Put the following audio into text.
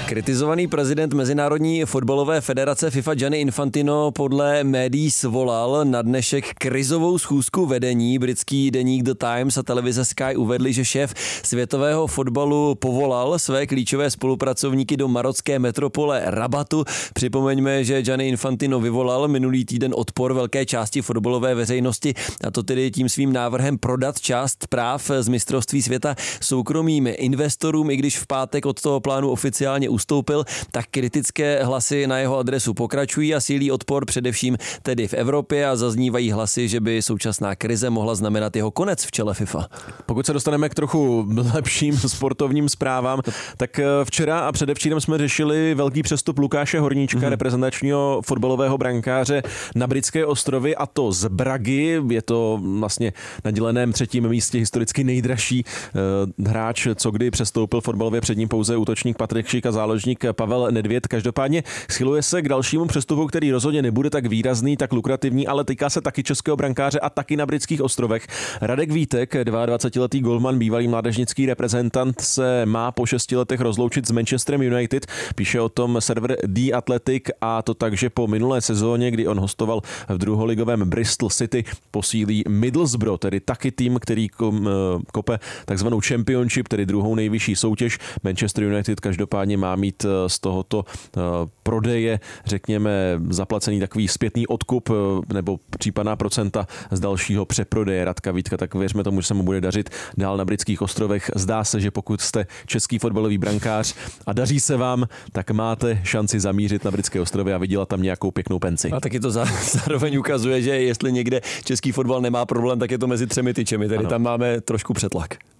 Kritizovaný prezident Mezinárodní fotbalové federace FIFA Gianni Infantino podle médií svolal na dnešek krizovou schůzku vedení. Britský deník The Times a televize Sky uvedli, že šéf světového fotbalu povolal své klíčové spolupracovníky do marocké metropole Rabatu. Připomeňme, že Gianni Infantino vyvolal minulý týden odpor velké části fotbalové veřejnosti, a to tedy tím svým návrhem prodat část práv z mistrovství světa soukromým investorům. I když v pátek od toho plánu oficiálně ustoupil, tak kritické hlasy na jeho adresu pokračují a sílí odpor především tedy v Evropě a zaznívají hlasy, že by současná krize mohla znamenat jeho konec v čele FIFA. Pokud se dostaneme k trochu lepším sportovním zprávám, tak včera a předevčírem jsme řešili velký přestup Lukáše Horníčka, reprezentačního fotbalového brankáře na Britské ostrovy, a to z Bragy. Je to vlastně na děleném třetím místě historicky nejdražší hráč, co kdy přestoupil fotbalově, před ním pouze útočník Patrik Šik a záložník Pavel Nedvěd. Každopádně schyluje se k dalšímu přestupu, který rozhodně nebude tak výrazný, tak lukrativní, ale týká se taky českého brankáře a taky na Britských ostrovech. Radek Vítek, 22letý golman, bývalý mládežnický reprezentant, se má po 6 letech rozloučit s Manchesterem United. Píše o tom server The Athletic, a to tak, že po minulé sezóně, kdy on hostoval v druholigovém Bristol City, posílí Middlesbrough, tedy taky tým, který kope takzvanou Championship, tedy druhou nejvyšší soutěž. Manchester United každopádně má mít z tohoto prodeje, řekněme, zaplacený takový zpětný odkup nebo případná procenta z dalšího přeprodeje Radka Vítka, tak věřme tomu, že se mu bude dařit dál na Britských ostrovech. Zdá se, že pokud jste český fotbalový brankář a daří se vám, tak máte šanci zamířit na Britské ostrovy a vydělat tam nějakou pěknou penci. A taky to zároveň ukazuje, že jestli někde český fotbal nemá problém, tak je to mezi třemi tyčemi, tedy ano. Tam máme trošku přetlak.